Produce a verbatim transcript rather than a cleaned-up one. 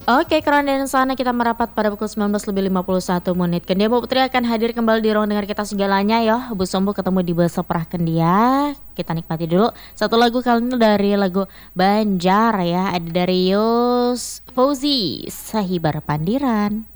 Oke, keren dan sana kita merapat pada pukul sembilan belas lebih lima puluh satu menit. Kendia Mbak Putri akan hadir kembali di ruang dengar kita segalanya ya. Bu Sombo ketemu di Beseprah Kendia. Kita nikmati dulu satu lagu kali ini dari lagu Banjar ya. Ada dari Yus Fauzi, Sahibar Pandiran.